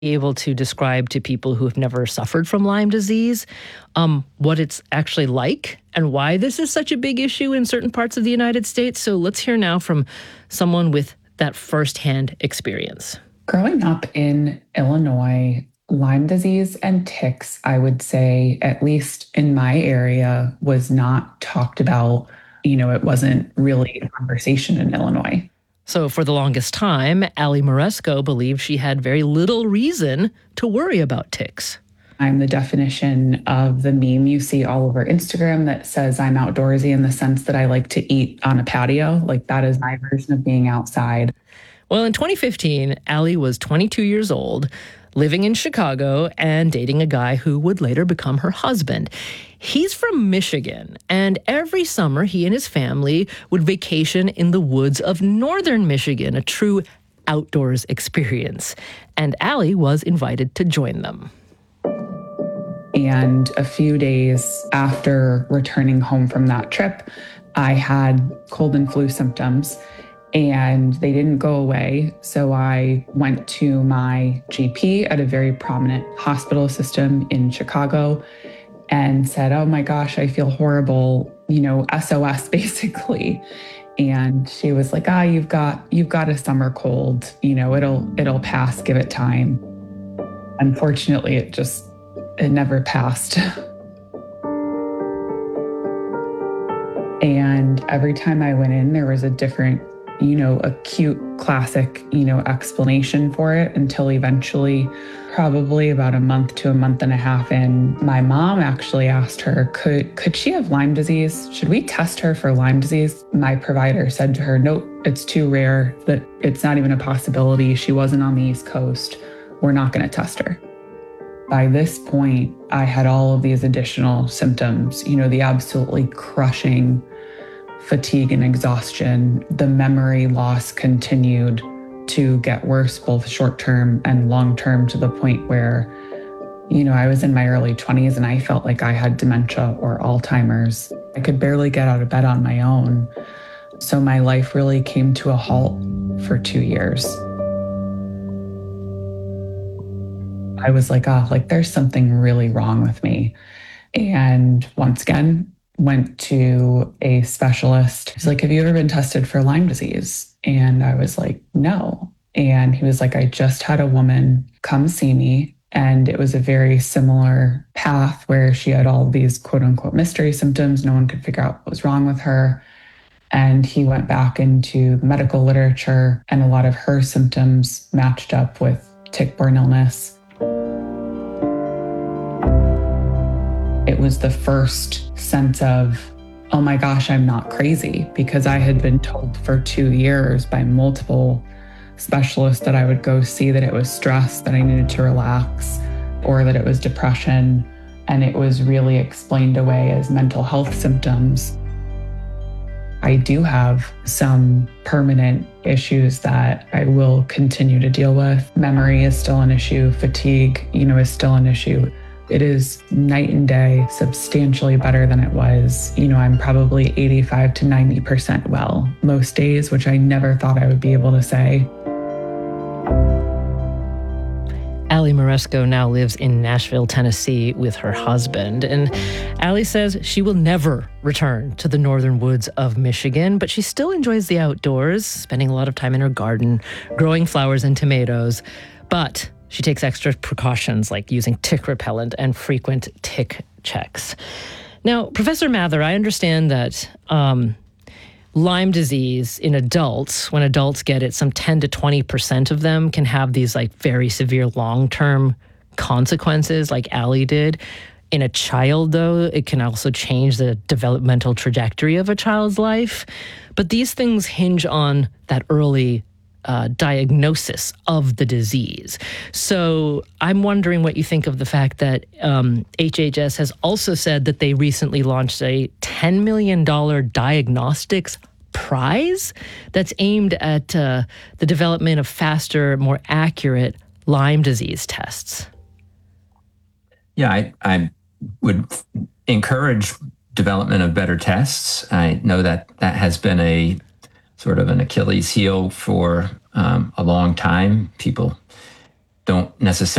able to describe to people who have never suffered from Lyme disease what it's actually like and why this is such a big issue in certain parts of the United States. So let's hear now from someone with that firsthand experience. Growing up in Illinois, Lyme disease and ticks, I would say, at least in my area, was not talked about. It wasn't really a conversation in Illinois. So for the longest time, Ali Moresco believed she had very little reason to worry about ticks. I'm the definition of the meme you see all over Instagram that says I'm outdoorsy in the sense that I like to eat on a patio. Like, that is my version of being outside. Well, in 2015, Ali was 22 years old, living in Chicago and dating a guy who would later become her husband. He's from Michigan, and every summer he and his family would vacation in the woods of northern Michigan, a true outdoors experience. And Ali was invited to join them. And a few days after returning home from that trip, I had cold and flu symptoms, and they didn't go away. So I went to my GP at a very prominent hospital system in Chicago and said, "Oh my gosh, I feel horrible, SOS basically." And she was like, you've got a summer cold, it'll pass, give it time. Unfortunately, it never passed. And every time I went in, there was a different, acute classic, explanation for it, until eventually, probably about a month to a month and a half in, my mom actually asked her, could she have Lyme disease? Should we test her for Lyme disease? My provider said to her, nope, it's too rare, that it's not even a possibility. She wasn't on the East Coast. We're not going to test her. By this point, I had all of these additional symptoms, the absolutely crushing fatigue and exhaustion. The memory loss continued to get worse, both short-term and long-term, to the point where, I was in my early 20s and I felt like I had dementia or Alzheimer's. I could barely get out of bed on my own. So my life really came to a halt for 2 years. I was like, there's something really wrong with me. And once again, went to a specialist. He's like, have you ever been tested for Lyme disease? And I was like, no. And he was like, I just had a woman come see me, and it was a very similar path where she had all these quote unquote mystery symptoms. No one could figure out what was wrong with her. And he went back into the medical literature, and a lot of her symptoms matched up with tick-borne illness. It was the first sense of, oh my gosh, I'm not crazy, because I had been told for 2 years by multiple specialists that I would go see that it was stress, that I needed to relax, or that it was depression. And it was really explained away as mental health symptoms. I do have some permanent issues that I will continue to deal with. Memory is still an issue. Fatigue, is still an issue. It is night and day, substantially better than it was. I'm probably 85 to 90% well most days, which I never thought I would be able to say. Ali Moresco now lives in Nashville, Tennessee with her husband. And Ali says she will never return to the northern woods of Michigan, but she still enjoys the outdoors, spending a lot of time in her garden, growing flowers and tomatoes. But she takes extra precautions like using tick repellent and frequent tick checks. Now, Professor Mather, I understand that Lyme disease in adults, when adults get it, some 10 to 20% of them can have these very severe long-term consequences like Ali did. In a child, though, it can also change the developmental trajectory of a child's life. But these things hinge on that early diagnosis of the disease. So I'm wondering what you think of the fact that HHS has also said that they recently launched a $10 million diagnostics prize that's aimed at the development of faster, more accurate Lyme disease tests. Yeah, I would encourage development of better tests. I know that has been a sort of an Achilles heel for a long time. People don't necessarily